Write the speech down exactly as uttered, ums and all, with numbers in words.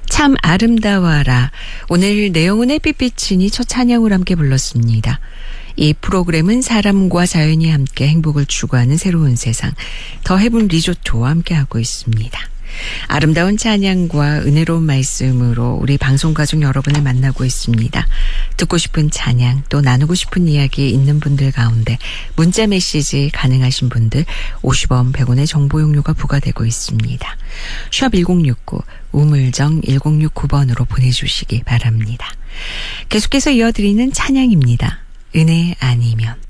참 아름다워라. 오늘 내영훈의 빛비치니 첫 찬양을 함께 불렀습니다. 이 프로그램은 사람과 자연이 함께 행복을 추구하는 새로운 세상, 더 해븐 리조트와 함께하고 있습니다. 아름다운 찬양과 은혜로운 말씀으로 우리 방송가족 여러분을 만나고 있습니다. 듣고 싶은 찬양, 또 나누고 싶은 이야기 있는 분들 가운데 문자 메시지 가능하신 분들 오십 원, 백 원의 정보 용료가 부과되고 있습니다. 샵 일공육구, 우물정 일공육구 번으로 보내주시기 바랍니다. 계속해서 이어드리는 찬양입니다. 은혜 아니면.